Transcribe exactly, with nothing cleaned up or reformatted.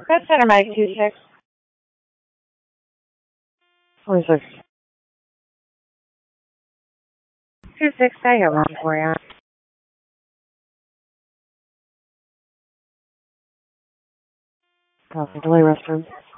Red Center Mike two six. Four six. Two six, I got one for you. Coffee delay restroom.